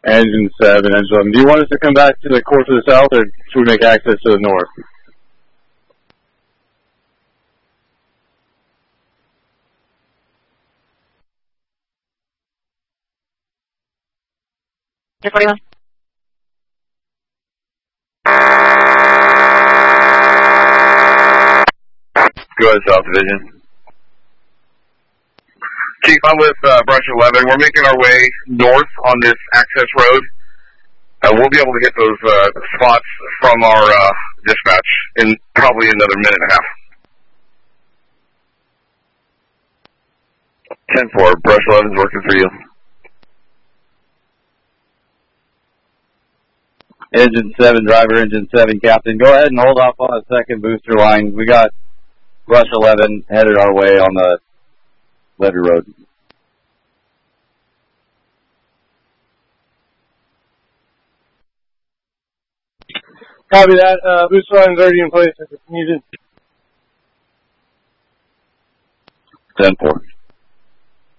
Engine 7, Engine 11. Do you want us to come back to the course to the south, or should we make access to the north? Pier 41. Go ahead, South Division. Chief, I'm with Brush 11. We're making our way north on this access road. We'll be able to hit those spots from our dispatch in probably another minute and a half. 10-4, Brush 11's working for you. Engine 7, driver, Engine 7, Captain. Go ahead and hold off on the second booster line. We got Brush 11 headed our way on the Levy Road. Copy that. Booster line's already in place if it's needed. 10-4.